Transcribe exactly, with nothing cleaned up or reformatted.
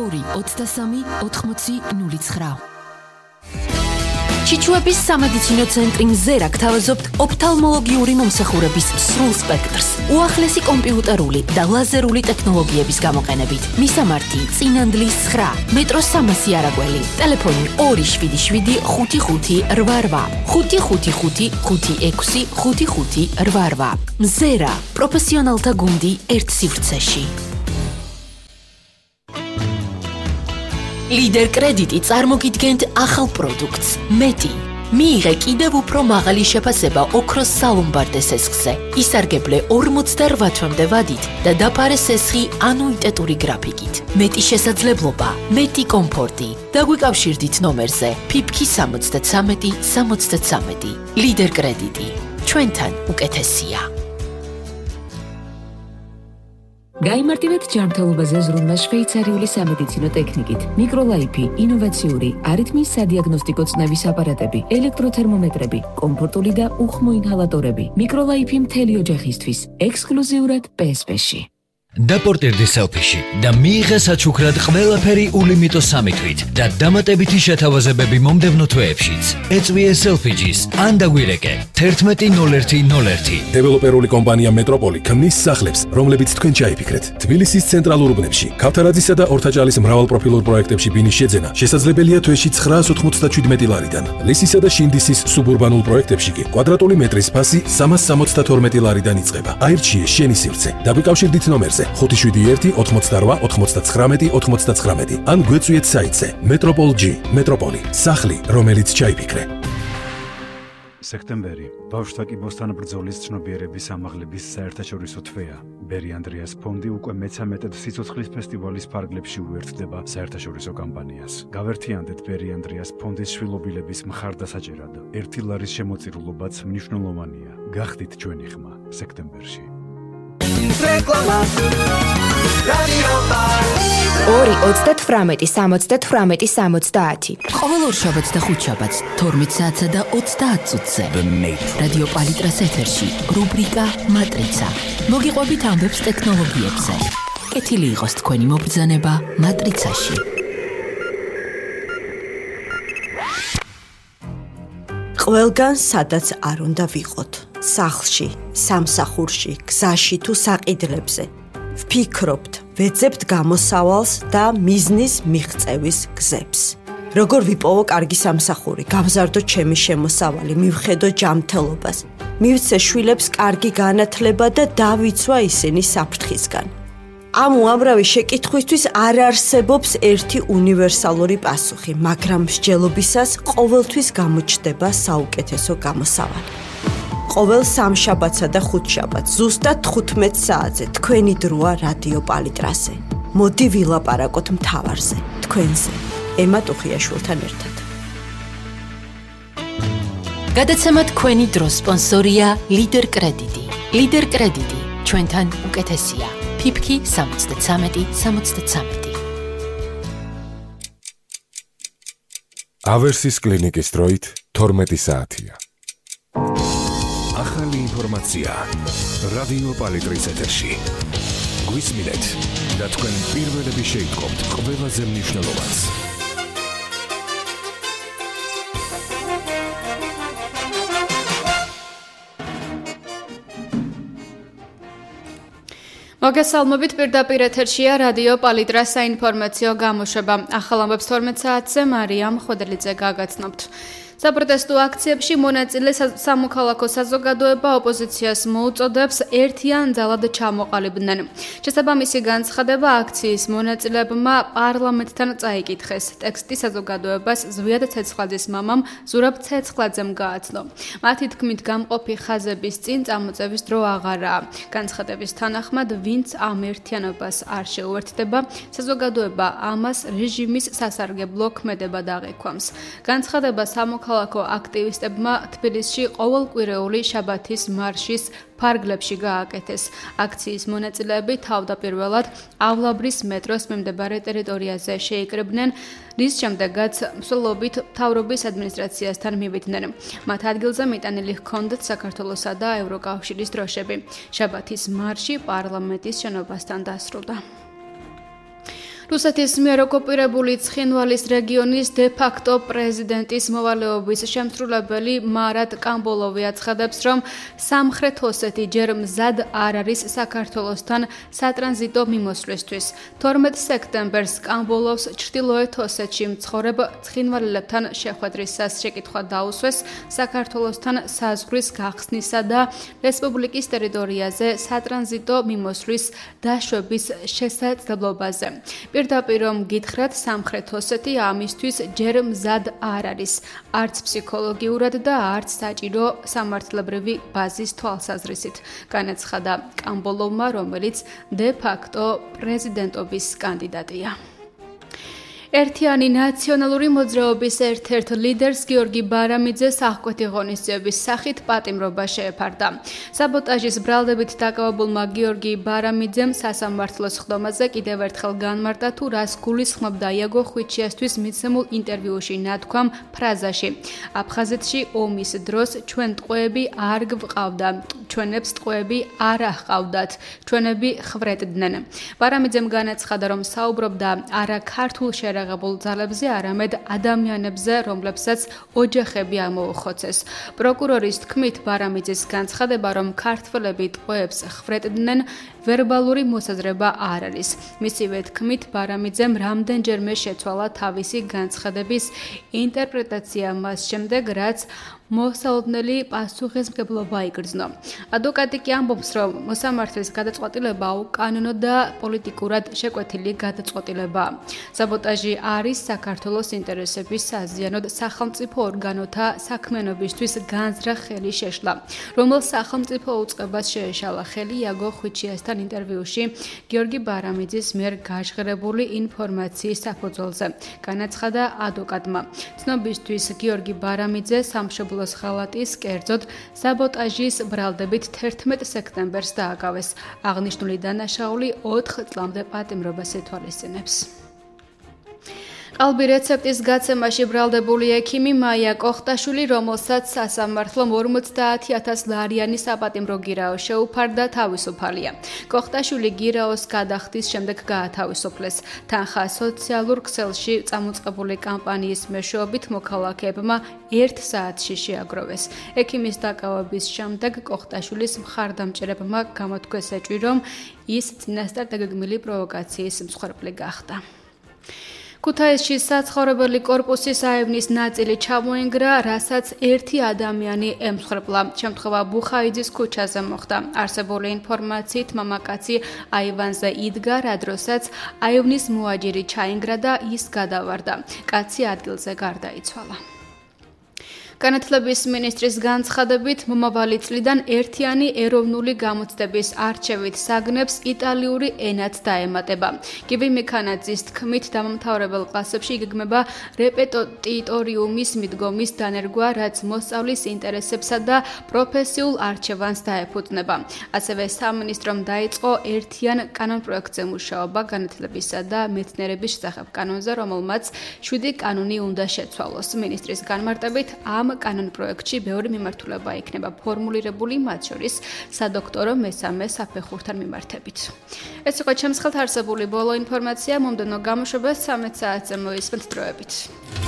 ორი ოცდასამი ოთხმოცი ნული ცხრა. ჩიჩუების სამედიცინო ცენტრი მზერა გთავაზობთ ოფთალმოლოგიური მომსახურების სრულ სპექტრს, უახლესი კომპიუტერული და ლაზერული ტექნოლოგიების გამოყენებით. მისამართი წინანდლის ცხრა, მეტროს სამასი არაგველი, ტელეფონი ორი შვიდი შვიდი ხუთი ხუთი რვა რვა, ხუთი ხუთი ხუთი ხუთი ექვსი ხუთი ხუთი რვა რვა. მზერა, პროფესიონალთა გუნდი ერთ სივრცეში. ლიდერ კრედიტი წარმოგიდგენთ ახალ პროდუქტს მეტი. მიიღე კიდევ უფრო მაღალი შეფასება ოქროს სალომბარდე სესხზე. ისარგებლე ორმოცდარვა თვემდე ვადით და დაფარე სესხი ანუიტეტური გრაფიკით. მეტი შესაძლებლობა, მეტი კომფორტი. დაგვიკავშირდით ნომერზე ფიფკი სამოცდათრამეტი სამოცდათრამეტი. ლიდერ კრედიტი. ჩვენთან უკეთესია. გაიმარტივეთ ჯანმრთელობაზე ზრუნვა შვეიცარიული სამედიცინო ტექნიკით. მიკროლაიფი, ინოვაციური, არითმიის სადიაგნოსტიკო წნევის აპარატები, ელექტროთერმომეტრები, კომფორტული და უხმო ინჰალატორები. მიკროლაიფი მთელი ოჯახისთვის, ექსკლუზიურად პი ეს პი-ში. დაპორტირდი სელფიში და მიიღე საჩუქრად ყველაფერი ულიმიტო სამი თვით და დამატებითი შეთავაზებები მომდევნო თვეებშიც. ეწვიე სელფიჯის ან დაგვირეკე თერთმეტი ნულ ერთი ნულ ერთი. დეველოპერული კომპანია მეტროპოლი ქმნის სახლებს, რომლებიც თქვენ ჩაიფიქრეთ. თბილისის ცენტრალურ უბნებში, ქავთარაძისა და ორთაჭალის მრავალპროფილურ პროექტებში ბინის შეძენა შესაძლებელია თვეში ცხრაას ოთხმოცდაშვიდმეტი ლარიდან. ლისისა და შინდისის სუბურბანულ პროექტებში კი კვადრატული მეტრის ფასი სამას სამოცდათორმეტი ლარიდან იწყება. აირჩიე შენი სივრცე. დაგვიკავშირდით ნომერზე ხუთი შვიდი ერთი ოთხმოცდარვა ოთხმოცდათხრამეტი ოთხმოცდათხრამეტი ან გვეწვიეთ საიტზე მეტროპოლ ჯი მეტროპოლი სახლი, რომელიც ჩაიფიქრე. სექტემბერი ბავშვთა კიბოსთან ბრძოლის ცნობიერების ამაღლების საერთაშორისო თვეა. ბერი ანდრიას ფონდი უკვე მეცამეტედ სიცოცხლის ფესტივალის ფარგლებში უერთდება საერთაშორისო კამპანიას. გავერთიანდეთ ბერი ანდრიას ფონდის შვილობილების მხარდასაჭერად. ერთი ლარის შემოწირულობაც მნიშვნელოვანია. გახდით ჩვენი ხმა სექტემბერში. ორი ოცდათვრამეტი სამოცდათვრამეტი სამოცდაათი. ყოველ ორშაბათს და ხუთშაბათს თორმეტ საათსა და ოცდაათ წუთზე რადიო პალიტრას ეთერში რუბრიკა მატრიცა. მოგიყვებით ამბებს ტექნოლოგიებზე. კეთილი იყოს თქვენი მობრძანება მატრიცაში. ყველგან სადაც არ უნდა ვიყოთ. სახლში, სამსახურში, გზაში თუ საყიდლებზე. ვფიქრობთ, ვეძებთ გამოსავალს და მიზნის მიღწევის გზებს. როგორ ვიპოვო კარგი სამსახური, გავზარდო ჩემი შემოსავალი, მივხედო ჯანმრთელობას, მივცე შვილებს კარგი განათლება და დავიცვა ისინი საფრთხისგან. ამ უამრავი შეკითხვისთვის არ არსებობს ერთი უნივერსალური პასუხი, მაგრამ მსჯელობისას ყოველთვის გამოჩნდება საუკეთესო გამოსავალი. ყოველ სამშაბათსა და ხუთშაბათს ზუსტად თხუთმეტ საათზე თქვენი დროა რადიო პალიტრაზე. მოდი ვილაპარაკოთ მთავარზე, თქვენზე, ემა ტუხიაშვილთან ერთად. გადაცემა თქვენი დრო სპონსორია ლიდერ კრედიტი. ლიდერ კრედიტი, ჩვენთან უკეთესია. ფიფკი სამოცდათრამეტი სამოცდათრამეტი. ავერსის კლინიკის დროით თორმეტი საათია. ახალი ინფორმაცია რადიო პალიტრის ეთერში. გვისმინეთ და თქვენ პირველები შეიტყობთ ყველაზე მნიშვნელოვანს. მოგესალმებით, პირდაპირ ეთერშია რადიო პალიტრას საინფორმაციო გამოშვება. ახალ ამბებს თორმეტ საათზე მარიამ ხვედრლიძე გაგაცნობთ. საპროტესტო აქციებში მონაწილე სამოქალაქო საზოგადოება ოპოზიციას მოუწოდებს ერთიან ძალად ჩამოყალიბდნენ. შესაბამისი განცხადება აქციის მონაწილეებმა პარლამენტთან წაიკითხეს. ტექსტი საზოგადოებას ზვიად ცეცხლაძის მამამ ზურაბ ცეცხლაძემ გააცნო. მათი თქმით გამყოფი ხაზების წინ წამოწევის დრო აღარაა. განცხადების თანახმად, ვინც ამ ერთიანობას არ შეუერთდება, საზოგადოება ამას რეჟიმის სასარგებლო ქმედებად აღიქვამს. განცხადება სამოქალაქო ქალაქო აქტივისტებმა თბილისში ყოველკვირეული შაბათის მარშის ფარგლებში გააკეთეს. აქციის მონაწილეები თავდაპირველად ავლაბრის მეტროს მიმდებარე ტერიტორიაზე შეიკრიბნენ, რის შემდეგაც მსვლელობით მთავრობის ადმინისტრაციასთან მივიდნენ. მათ ადგილზე მიტანილი ჰქონდათ საქართველოსა და ევროკავშირის დროშები. შაბათის მარში პარლამენტის შენობასთან დასრულდა. რუსეთის მიერ ოკუპირებული ცხინვალის რეგიონის დე-ფაქტო პრეზიდენტის მოვალეობის შემსრულებელი მარატ კამბოლოვი აცხადებს, რომ სამხრეთ ოსეთი ჯერ მზად არ არის საქართველოსთან სატრანზიტო მიმოსვლისთვის. თორმეტ სექტემბერს კამბოლოვს ჩრდილოეთ ოსეთში მცხოვრებ ცხინვალელებთან შეხვედრისას შეკითხვა დაუსვეს საქართველოსთან საზღვრის გახსნისა და რესპუბლიკის ტერიტორიაზე სატრანზიტო მიმოსვლის დაშვების შესაძლებლობაზე. პირდაპირ რომ გითხრათ, სამხრეთ ოსეთი ამისთვის ჯერ მზად არ არის, არც ფსიქოლოგიურად და არც საჭირო სამართლებრივი ბაზის თვალსაზრისით, განაცხადა კამბოლოვმა, რომელიც დე-ფაქტო პრეზიდენტობის კანდიდატია. ერთიანი ნაციონალური მოძრაობის ერთ-ერთ ლიდერს გიორგი ბარამიძეს აღკვეთი ღონისძიების სახით პატიმრობა შეეფარდა. საბოტაჟის ბრალდებით დაკავებულმა გიორგი ბარამიძემ სასამართლოს ხდომაზე კიდევ ერთხელ განმარტა, თუ რას გულისხმობდა იაგო ხვიჩიასთვის მიცემულ ინტერვიუში ნათქვამ ფრაზაში: აფხაზეთში ომის დროს ჩვენ ტყვეები არ გვყავდა, ჩვენებს ტყვეები არ აჰყავდათ, ჩვენები ხვრეთდნენ. ბარამიძემ განაცხადა, რომ საუბრობდა არა ქართულ შეერაღებულ ძალებზე, არამედ ადამიანებზე, რომლებსაც ოჯახები ამოუხოცეს. პროკურორის თქმით, ბარამიძის განცხადება, რომ ქართველები ტყვეებს ხვრეთდნენ, ვერბალური მოსაზრება არ არის. მისივე თქმით, ბარამიძემ რამდენჯერმე შეცვალა თავისი განცხადების ინტერპრეტაცია მას შემდეგ, რაც მოსალოდნელი პასუხისმგებლობა იგრძნო. ადვოკატი კი ამბობს, რომ მოსამართლის გადაწყვეტილება უკანონო და პოლიტიკურად შეკვეთილი გადაწყვეტილებაა. საბოტაჟი არის საქართველოს ინტერესების საზიანოდ სახელმწიფო ორგანოთა საქმიანობისთვის განზრახ-ხელი შეშლა, რომელ სახელმწიფო უწყებას შეეშალა ხელი იაგო ხვიჩიასთან ინტერვიუში გიორგი ბარამიძის მიერ გაჟღერებული ინფორმაციის საფუძველზე, განაცხადა ადვოკატმა. ცნობისთვის, გიორგი ბარამიძე სამშობლოს ხალატის კერძოდ საბოტაჟის ბრალდებით თერთმეტ სექტემბერს დააკავეს. აღნიშნული დანაშაული ოთხ წლამდე პატიმრობას ეთვალისწინებს. ყალბი რეცეპტის გაცემაში ბრალდებული ექიმი მაია კოხტაშვილი, რომელსაც სასამართლომ ორმოცდაათი ათას ლარიანი საპატიმრო გირაო შეუფარდა, თავისუფალია. კოხტაშვილი გირაოს გადახდის შემდეგ გაათავისუფლეს. თანხა სოციალურ ქსელში წამოწყებული კამპანიის მეშვეობით მოქალაქეებმა ერთ საათში შეაგროვეს. ექიმის დაკავების შემდეგ კოხტაშვილის მხარდამჭერებმა გამოთქვეს ეჭვი, რომ ის წინასწარ დაგეგმილი პროვოკაციის მსხვერპლი გახდა. ქუთაისში საცხოვრებელი კორპუსის აივნის ნაწილი ჩამოინგრა, რასაც ერთი ადამიანი ემსხვერპლა. შემთხვევა ბუხაიძის ქუჩაზე მოხდა. არსებული ინფორმაციით, მამაკაცი აივანზე იდგა, რა დროსაც აივნის მოაჯირი ჩაინგრა და ის გადავარდა. კაცი ადგილზე გარდაიცვალა. განათლების მინისტრის განცხადებით, მომავალი წლიდან ერთიანი ეროვნული გამოცდების არჩევით საგნებს იტალიური ენაც დაემატება. გივი მექანაძის თქმით, დამამთავრებელ კლასებში იგეგმება რეპეტიტორიუმის მიდგომის დანერგვა, რაც მოსწავლის ინტერესებსა და პროფესიულ არჩევანს დაეფუძნება. ასევე სამინისტრომ დაიწყო ერთიან კანონპროექტზე მუშაობა განათლებისა და მეცნიერების შესახებ კანონზე, რომელმაც შვიდი კანონი უნდა შეცვალოს. მინისტრის განმარტებით, ამ კანონპროექტში ბევრი მიმართულება იქნება ფორმულირებული, მათ შორის სადოქტორო მესამე საფეხურთან მიმართებით. ეს იყო ჩემს ხელთ არსებული ბოლო ინფორმაცია, მომდევნო გამოშვებას ცამეტ საათზე მოისმენთ დროებით.